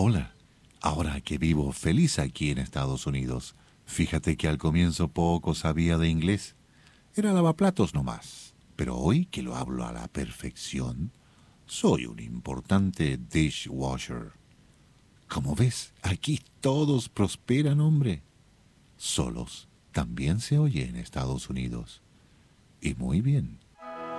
Hola, ahora que vivo feliz aquí en Estados Unidos, fíjate que al comienzo poco sabía de inglés. Era lavaplatos nomás. Pero hoy que lo hablo a la perfección, soy un importante dishwasher. Como ves, aquí todos prosperan, hombre. Solos también se oye en Estados Unidos. Y muy bien.